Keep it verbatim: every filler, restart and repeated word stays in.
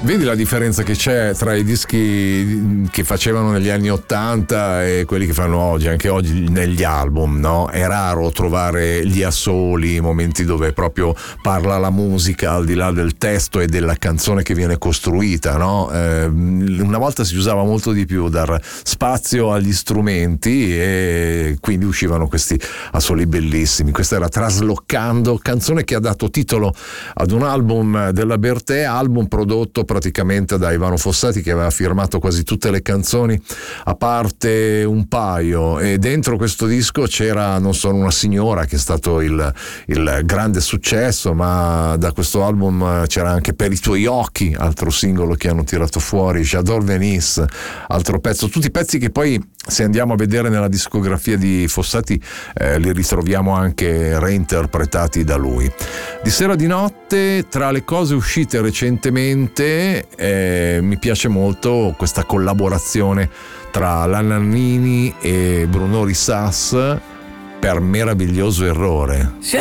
Vedi la differenza che c'è tra i dischi che facevano negli anni ottanta e quelli che fanno oggi, anche oggi negli album, no? È raro trovare gli assoli, momenti dove proprio parla la musica al di là del testo e della canzone che viene costruita, no? Eh, una volta si usava molto di più dar spazio agli strumenti e quindi uscivano questi assoli bellissimi. Questa era Trasloccando, canzone che ha dato titolo ad un album della Bertè, album prodotto praticamente da Ivano Fossati, che aveva firmato quasi tutte le canzoni a parte un paio, e dentro questo disco c'era Non sono una signora, che è stato il, il grande successo, ma da questo album c'era anche Per i tuoi occhi, altro singolo che hanno tirato fuori, J'adore Venice, altro pezzo, tutti pezzi che poi, se andiamo a vedere nella discografia di Fossati, eh, li ritroviamo anche reinterpretati da lui. Di Sera di Notte, tra le cose uscite recentemente, eh, mi piace molto questa collaborazione tra la Nannini e Bruno Risas per Meraviglioso errore. Si